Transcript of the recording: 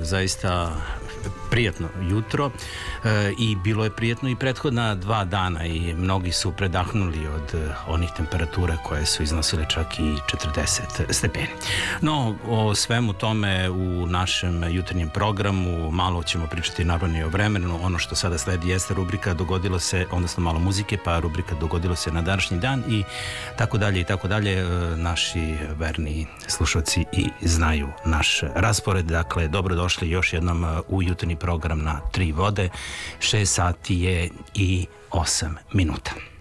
zaista prijatno jutro i bilo je prijatno i prethodna 2 dana i mnogi su predahnuli od onih temperatura koje su iznosile čak i 40 stepeni. No, o svemu tome u našem jutarnjem programu malo ćemo pričati naravno i o vremenu. Ono što sada sledi jeste rubrika Dogodilo se, odnosno malo muzike, pa rubrika Dogodilo se na današnji dan i tako dalje i tako dalje. Naši verni slušalci i znaju naš raspored. Dakle, dobrodošli još jednom u jutarnji program na 3 vode. 6 sati je i 8 minuta.